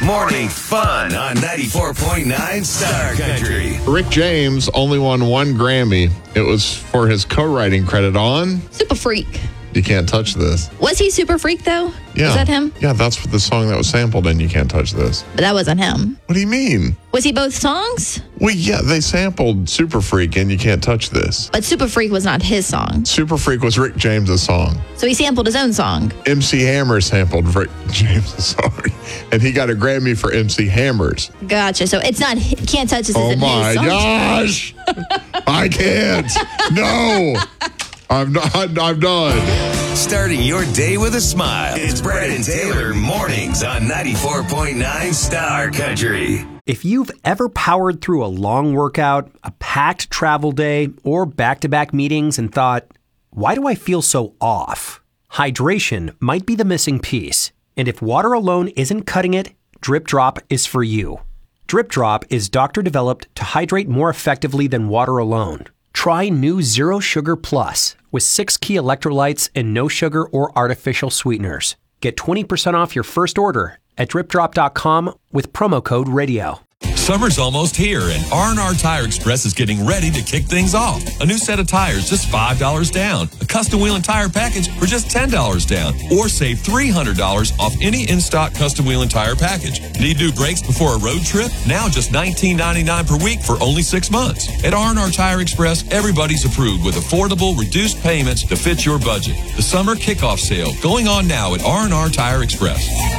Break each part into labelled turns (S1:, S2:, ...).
S1: Morning fun on 94.9 Star Country.
S2: Rick James only won one Grammy. It was for his co-writing credit on
S3: Super Freak.
S2: You Can't Touch This.
S3: Was he Super Freak, though?
S2: Yeah.
S3: Was that him?
S2: Yeah, that's the song that was sampled in You Can't Touch This.
S3: But that wasn't him.
S2: What do you mean?
S3: Was he both songs?
S2: Well, yeah, they sampled Super Freak in You Can't Touch This.
S3: But Super Freak was not his song.
S2: Super Freak was Rick James' song.
S3: So he sampled his own song.
S2: MC Hammer sampled Rick James' song. And he got a Grammy for MC Hammer's.
S3: Gotcha. So it's not, Can't Touch This
S2: Oh
S3: isn't
S2: my
S3: his song.
S2: gosh! I can't. No. I'm done.
S1: Starting your day with a smile. It's Brad and Taylor mornings on 94.9 Star Country.
S4: If you've ever powered through a long workout, a packed travel day, or back-to-back meetings and thought, why do I feel so off? Hydration might be the missing piece. And if water alone isn't cutting it, Drip Drop is for you. Drip Drop is doctor-developed to hydrate more effectively than water alone. Try new Zero Sugar Plus with 6 key electrolytes and no sugar or artificial sweeteners. Get 20% off your first order at dripdrop.com with promo code RADIO.
S5: Summer's almost here, and R&R Tire Express is getting ready to kick things off. A new set of tires, just $5 down. A custom wheel and tire package for just $10 down. Or save $300 off any in-stock custom wheel and tire package. Need new brakes before a road trip? Now just $19.99 per week for only 6 months. At R&R Tire Express, everybody's approved with affordable, reduced payments to fit your budget. The summer kickoff sale going on now at R&R Tire Express.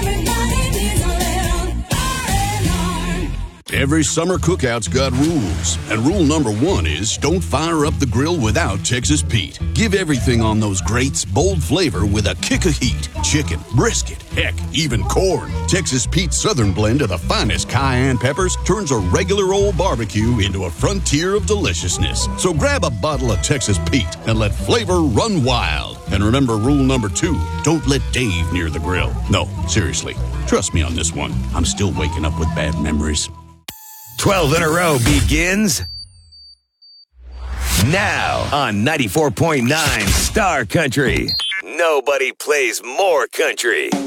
S6: Every summer cookout's got rules, and rule number 1 is don't fire up the grill without Texas Pete. Give everything on those grates bold flavor with a kick of heat. Chicken, brisket, heck, even corn. Texas Pete's Southern blend of the finest cayenne peppers turns a regular old barbecue into a frontier of deliciousness. So grab a bottle of Texas Pete and let flavor run wild. And remember rule number 2, don't let Dave near the grill. No, seriously, trust me on this one. I'm still waking up with bad memories.
S1: 12 in a row begins now on 94.9 Star Country. Nobody plays more country.